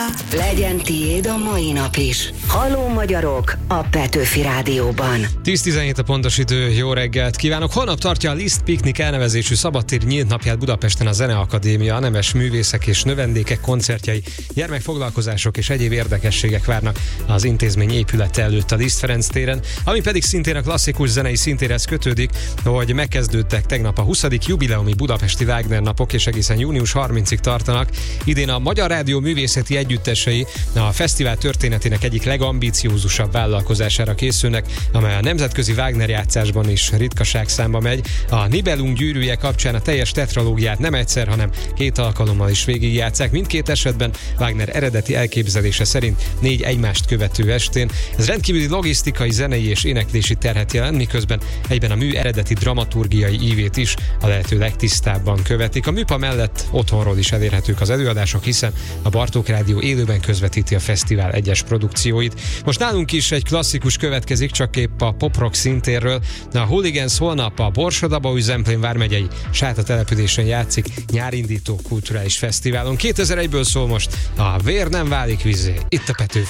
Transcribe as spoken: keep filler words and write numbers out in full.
Legyen tiéd a mai nap is. Halló magyarok a Petőfi Rádióban. tíz tizenhét a pontos idő, jó reggelt kívánok! Holnap tartja a Liszt Piknik elnevezésű szabadtéri nyílt napját Budapesten a Zeneakadémia, a nemes művészek és növendékek koncertjei, gyermekfoglalkozások és egyéb érdekességek várnak az intézmény épülete előtt a Liszt Ferenc téren, ami pedig szintén a klasszikus zenei szintérhez kötődik, hogy megkezdődtek tegnap a huszadik jubileumi budapesti Wagner napok, és egészen június harmincadikáig tartanak. Idén a Magyar Rádió művészeti együttesei a fesztivál történetének egyik legambiciózusabb vállalkozására készülnek, amely a nemzetközi Wagner játszásban is ritkaság számba megy. A Nibelung gyűrűje kapcsán a teljes tetralógiát nem egyszer, hanem két alkalommal is végigjátszák. Mindkét esetben Wagner eredeti elképzelése szerint négy egymást követő estén. Ez rendkívüli logisztikai, zenei és éneklési terhet jelent, miközben egyben a mű eredeti dramaturgiai ívét is a lehető legtisztábban követik. A műpa mellett otthonról is elérhetők az előadások, hiszen a Bartók Rádió élőben közvetíti a fesztivál egyes produkcióit. Most nálunk is egy klasszikus következik, csak épp a pop-rock szintérről. A Hooligans holnap a Borsod-Abaúj-Zemplén vármegyei Sáta településen játszik nyárindító kulturális fesztiválon. kétezer egyből szól most a Vér nem válik vízzé. Itt a Petőfi.